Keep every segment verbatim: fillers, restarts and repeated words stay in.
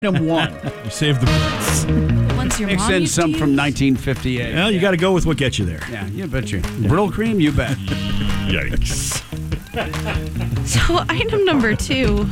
Item one. You saved the... Once your Mix mom in used some to from use- nineteen fifty-eight. Well, you got to go with what gets you there. Yeah, you bet you. Brill cream, you bet. Yikes. So, item number two.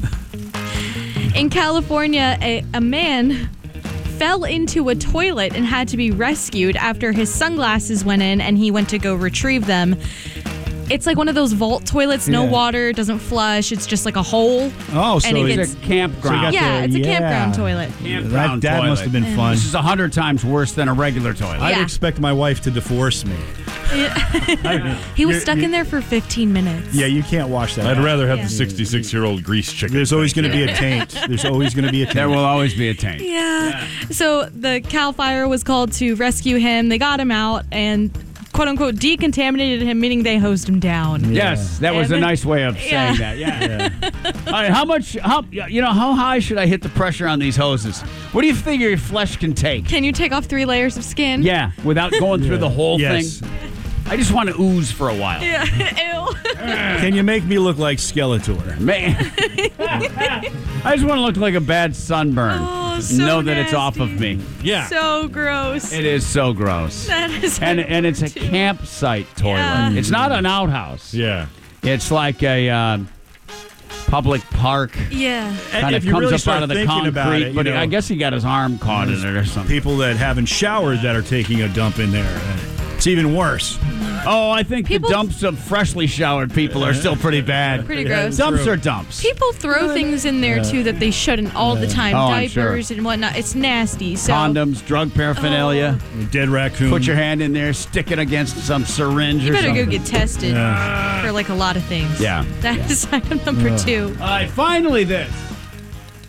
In California, a, a man fell into a toilet and had to be rescued after his sunglasses went in and he went to go retrieve them. It's like one of those vault toilets, no Yeah. water, doesn't flush. It's just like a hole. Oh, so And it it's- gets- It's a campground. got Yeah, the- it's a yeah. campground toilet. Campground that, that toilet. must have been fun. This is a hundred times worse than a regular toilet. I'd Yeah. expect my wife to divorce me. He was You're- stuck in there for fifteen minutes. Yeah, you can't wash that. I'd out. rather have Yeah. the sixty-six-year-old grease chicken. There's always going to be a taint. There's always going to be a taint. There will always be a tank. Yeah. So the Cal Fire was called to rescue him. They got him out and quote unquote decontaminated him, meaning they hosed him down. Yes, that was And a then- nice way of saying Yeah. that. Yeah. All right, how much? How you know? How high should I hit the pressure on these hoses? What do you figure your flesh can take? Can you take off three layers of skin? Yeah, without going through the whole Yes. thing. I just want to ooze for a while. Yeah. Ew. Can you make me look like Skeletor? Man, I just want to look like a bad sunburn. Oh, so know that it's off of nasty. me. Yeah. So gross. It is so gross. That is And and it's a campsite toilet. Yeah. It's not an outhouse. Yeah. It's like a uh, public park. Yeah. Kind of if you comes really up start out of the thinking concrete, about it, you but know, I guess he got his arm caught in it or something. people that haven't showered that are taking a dump in there. It's even worse. Oh, I think People- the dumps of freshly showered people are still pretty bad. Pretty Yeah, gross. Dumps True. are dumps. People throw things in there too that they shouldn't all the time. Oh, I'm sure. Diapers and whatnot. It's nasty. So Condoms, drug paraphernalia. Dead raccoon. Put your hand in there, stick it against some syringe you or better something. go get tested Yeah. for like a lot of things. Yeah. That is item number two. All right, finally this.